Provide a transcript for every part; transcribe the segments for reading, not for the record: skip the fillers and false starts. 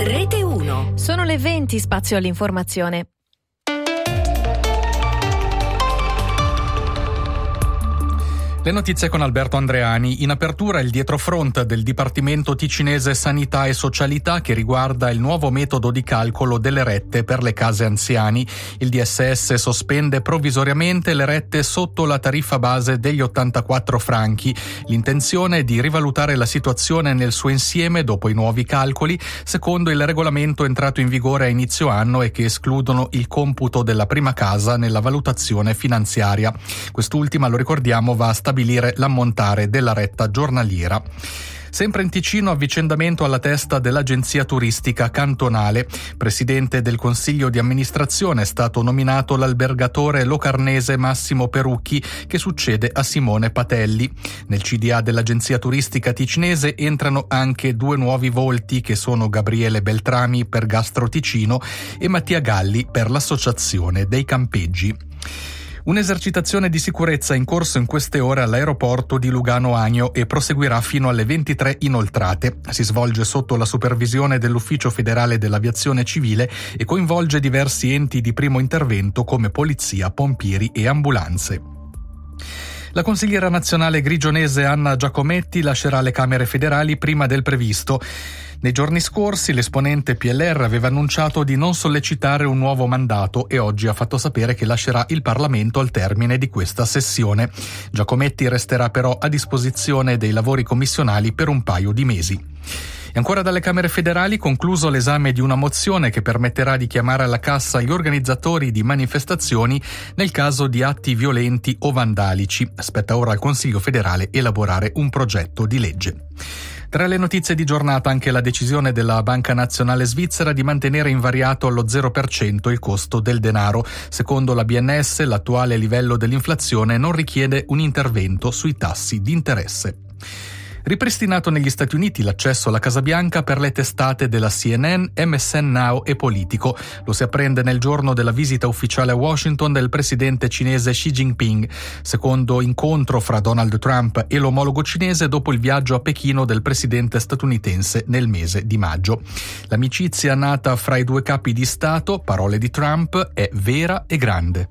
Rete 1. Sono le 20, spazio all'informazione. Le notizie con Alberto Andreani. In apertura il dietrofront del Dipartimento Ticinese Sanità e Socialità che riguarda il nuovo metodo di calcolo delle rette per le case anziani. Il DSS sospende provvisoriamente le rette sotto la tariffa base degli 84 franchi. L'intenzione è di rivalutare la situazione nel suo insieme dopo i nuovi calcoli, secondo il regolamento entrato in vigore a inizio anno e che escludono il computo della prima casa nella valutazione finanziaria. Quest'ultima, lo ricordiamo, va a stabilire l'ammontare della retta giornaliera. Sempre in Ticino, avvicendamento alla testa dell'agenzia turistica cantonale. Presidente del consiglio di amministrazione è stato nominato l'albergatore locarnese Massimo Perucchi, che succede a Simone Patelli. Nel CDA dell'agenzia turistica ticinese entrano anche due nuovi volti, che sono Gabriele Beltrami per Gastro Ticino e Mattia Galli per l'Associazione dei Campeggi. Un'esercitazione di sicurezza in corso in queste ore all'aeroporto di Lugano Agno e proseguirà fino alle 23 inoltrate. Si svolge sotto la supervisione dell'Ufficio Federale dell'Aviazione Civile e coinvolge diversi enti di primo intervento come polizia, pompieri e ambulanze. La consigliera nazionale grigionese Anna Giacometti lascerà le Camere federali prima del previsto. Nei giorni scorsi l'esponente PLR aveva annunciato di non sollecitare un nuovo mandato e oggi ha fatto sapere che lascerà il Parlamento al termine di questa sessione. Giacometti resterà però a disposizione dei lavori commissionali per un paio di mesi. E ancora dalle Camere federali, concluso l'esame di una mozione che permetterà di chiamare alla cassa gli organizzatori di manifestazioni nel caso di atti violenti o vandalici. Spetta ora al Consiglio federale elaborare un progetto di legge. Tra le notizie di giornata anche la decisione della Banca Nazionale Svizzera di mantenere invariato allo 0% il costo del denaro. Secondo la BNS, l'attuale livello dell'inflazione non richiede un intervento sui tassi di interesse. Ripristinato negli Stati Uniti l'accesso alla Casa Bianca per le testate della CNN, MSN Now e Politico. Lo si apprende nel giorno della visita ufficiale a Washington del presidente cinese Xi Jinping, secondo incontro fra Donald Trump e l'omologo cinese dopo il viaggio a Pechino del presidente statunitense nel mese di maggio. L'amicizia nata fra i due capi di Stato, parole di Trump, è vera e grande.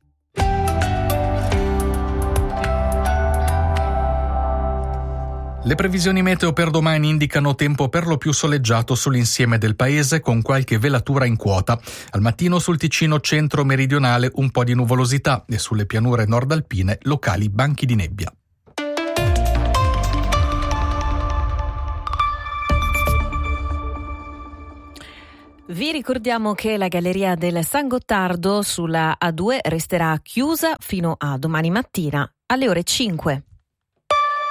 Le previsioni meteo per domani indicano tempo per lo più soleggiato sull'insieme del paese con qualche velatura in quota. Al mattino sul Ticino centro-meridionale un po' di nuvolosità e sulle pianure nord-alpine locali banchi di nebbia. Vi ricordiamo che la galleria del San Gottardo sulla A2 resterà chiusa fino a domani mattina alle ore 5.